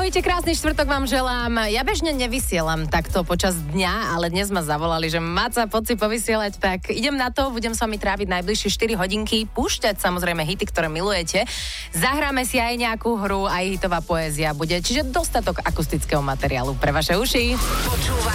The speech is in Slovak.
Ahojte, krásny štvrtok vám želám. Ja bežne nevysielam takto počas dňa, ale dnes ma zavolali, že Maca, poď si povysielať, tak idem na to, budem s vami tráviť najbližšie 4 hodinky, púšťať samozrejme hity, ktoré milujete. Zahráme si aj nejakú hru, aj hitová poézia bude, čiže dostatok akustického materiálu pre vaše uši. Počúvaj